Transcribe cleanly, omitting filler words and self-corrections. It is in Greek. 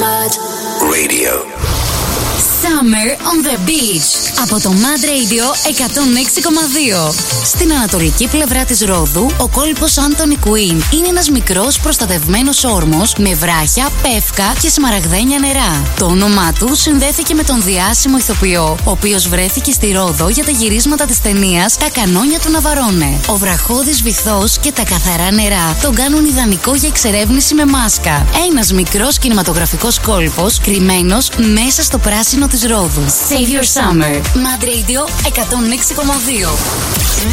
Mad Radio. Summer on the Beach από το Mad Radio 106,2. Στην ανατολική πλευρά της Ρόδου, ο κόλπος Άντονι Κουίν είναι ένας μικρός προστατευμένος όρμος με βράχια, πεύκα και σμαραγδένια νερά. Το όνομά του συνδέθηκε με τον διάσημο ηθοποιό, ο οποίος βρέθηκε στη Ρόδο για τα γυρίσματα της ταινίας «Τα κανόνια του Ναβαρόνε». Ο βραχώδης βυθός και τα καθαρά νερά τον κάνουν ιδανικό για εξερεύνηση με μάσκα. Ένας μικρός κινηματογραφικός κόλπος κρυμμένος μέσα στο πράσινο της Ρόδου. Save your summer. Mad Radio 106,2.